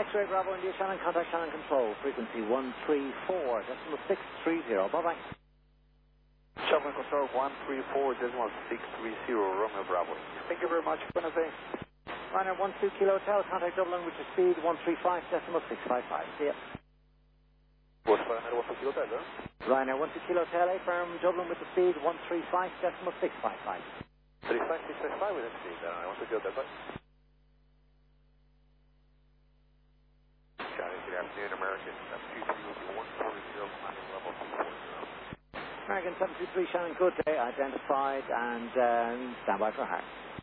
X-ray Bravo India, Shannon, contact Shannon Control, frequency 134.630. Bye-bye. Shannon Control 134.630, Romeo Bravo. Thank you very much. Buenos Aires. Ryanair 12 Kilo Hotel, contact Dublin with your speed 135.655. See ya. What's Ryanair 12 Kilo Hotel, huh? Ryanair 12 Kilo Hotel, A-firm Dublin with the speed 135.655. 35655 with that speed, 12 Kilo Hotel, bye. Good afternoon, American 723 will be 140, climbing level 240. American 723, Shannon, good day, identified, and stand by for hard.